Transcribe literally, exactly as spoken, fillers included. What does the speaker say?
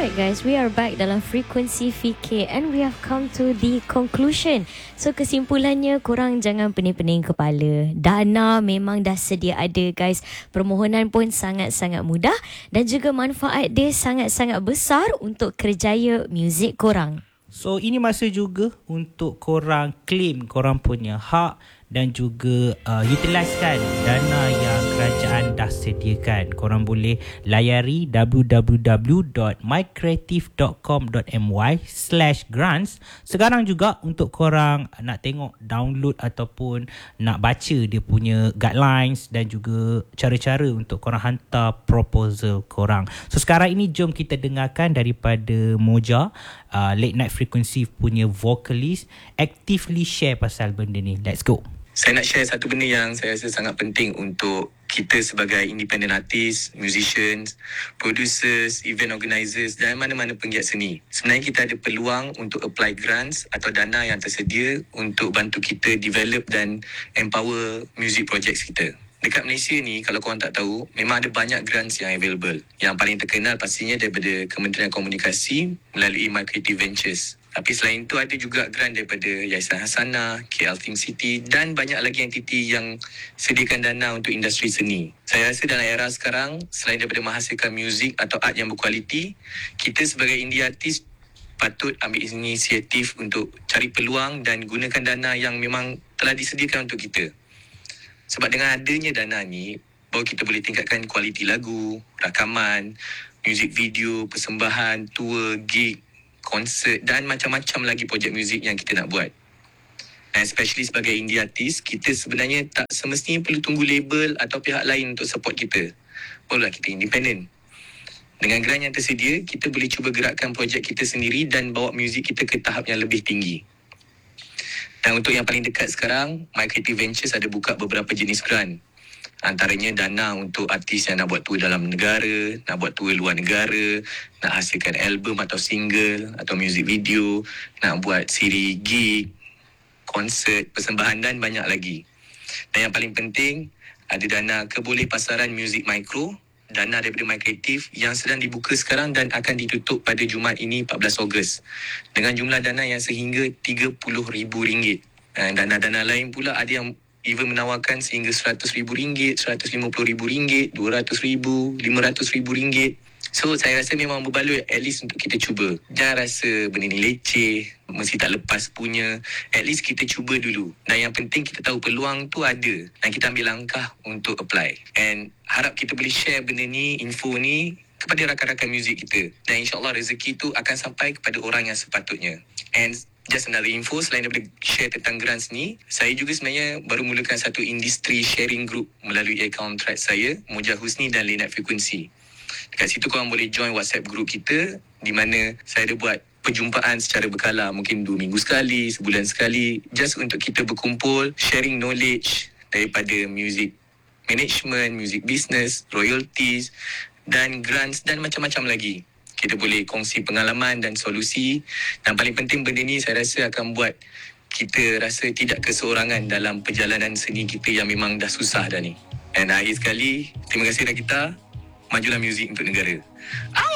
Alright guys, we are back dalam Frekuensi V K and we have come to the conclusion. So kesimpulannya, korang jangan pening-pening kepala. Dana memang dah sedia ada guys. Permohonan pun sangat-sangat mudah dan juga manfaat dia sangat-sangat besar untuk kerjaya muzik korang. So ini masa juga untuk korang claim korang punya hak dan juga uh, utilisekan dana yang kerajaan dah sediakan. Korang boleh layari w w w dot my creative dot com dot m y slash grants sekarang juga untuk korang nak tengok download ataupun nak baca dia punya guidelines dan juga cara-cara untuk korang hantar proposal korang. So sekarang ini jom kita dengarkan daripada Moja, uh, Late Night Frequency punya vocalist, actively share pasal benda ni. Let's go. Saya nak share satu benda yang saya rasa sangat penting untuk kita sebagai independent artist, musicians, producers, event organisers dan mana-mana penggiat seni. Sebenarnya kita ada peluang untuk apply grants atau dana yang tersedia untuk bantu kita develop dan empower music projects kita. Dekat Malaysia ni, kalau korang tak tahu, memang ada banyak grants yang available. Yang paling terkenal pastinya daripada Kementerian Komunikasi melalui My Creative Ventures. Tapi selain itu ada juga grant daripada Yayasan Hasanah, K L Team City dan banyak lagi entiti yang sediakan dana untuk industri seni. Saya rasa dalam era sekarang, selain daripada menghasilkan muzik atau art yang berkualiti, kita sebagai indie artist patut ambil inisiatif untuk cari peluang dan gunakan dana yang memang telah disediakan untuk kita. Sebab dengan adanya dana ni, baru kita boleh tingkatkan kualiti lagu, rakaman, muzik video, persembahan, tour, gig, konsert dan macam-macam lagi projek muzik yang kita nak buat. And especially sebagai indie artist, kita sebenarnya tak semestinya perlu tunggu label atau pihak lain untuk support kita. Barulah kita independent. Dengan grant yang tersedia, kita boleh cuba gerakkan projek kita sendiri dan bawa muzik kita ke tahap yang lebih tinggi. Dan untuk yang paling dekat sekarang, My Creative Ventures ada buka beberapa jenis grant. Antaranya dana untuk artis yang nak buat tour dalam negara, nak buat tour luar negara, nak hasilkan album atau single atau music video, nak buat siri gig, konsert, persembahan dan banyak lagi. Dan yang paling penting, ada dana kebolehpasaran muzik mikro, dana daripada My Creative yang sedang dibuka sekarang dan akan ditutup pada Jumaat ini empat belas Ogos dengan jumlah dana yang sehingga tiga puluh ribu ringgit. Dana-dana lain pula ada yang even menawarkan sehingga seratus ribu ringgit, seratus lima puluh ribu ringgit, dua ratus ribu, lima ratus ribu ringgit. So saya rasa memang berbaloi at least untuk kita cuba. Jangan rasa benda ni leceh, mesti tak lepas punya. At least kita cuba dulu. Dan yang penting kita tahu peluang tu ada dan kita ambil langkah untuk apply. And harap kita boleh share benda ni, info ni kepada rakan-rakan muzik kita. Dan insyaAllah rezeki tu akan sampai kepada orang yang sepatutnya. And just another info, selain daripada share tentang grants ni, saya juga sebenarnya baru mulakan satu industry sharing group melalui akaun thread saya, Moja Husni dan Late Night Frequency. Dekat situ korang boleh join WhatsApp group kita di mana saya ada buat perjumpaan secara berkala, mungkin dua minggu sekali, sebulan sekali, just untuk kita berkumpul, sharing knowledge daripada music management, music business, royalties dan grants dan macam-macam lagi. Kita boleh kongsi pengalaman dan solusi. Dan paling penting benda ni saya rasa akan buat kita rasa tidak keseorangan dalam perjalanan seni kita yang memang dah susah dah ni. Dan akhir sekali, terima kasih Rakita. Majulah muzik untuk negara. Au!